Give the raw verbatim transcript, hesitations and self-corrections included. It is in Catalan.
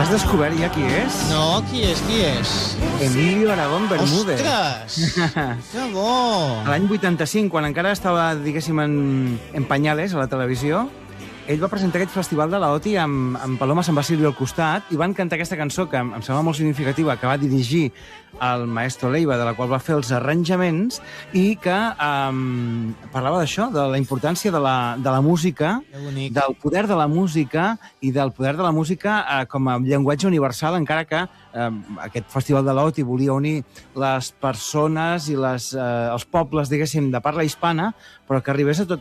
Has descobert ja qui és? No, qui és, qui és? Emilio Aragón Bermúdez. Ostres! Que bo! L'any vuitanta-cinc, quan encara estava, diguéssim, en, en pañales a la televisió, ell va presentar aquest festival de la O T I amb, amb Paloma San Basilio al costat i van cantar aquesta cançó que em, em sembla molt significativa, que va dirigir el maestro Leiva, de la qual va fer els arranjaments, i que um, parlava d'això, de la importància de la, de la música, del poder de la música i del poder de la música uh, com a llenguatge universal, encara que uh, aquest festival de la O T I volia unir les persones i les, uh, els pobles, diguéssim, de parla hispana, però que arribés a tot